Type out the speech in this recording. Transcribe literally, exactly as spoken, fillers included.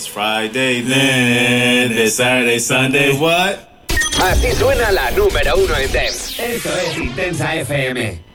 It's Friday then, it's Saturday, Sunday, what? Así suena la número uno en dance. Esto es Intensa F M.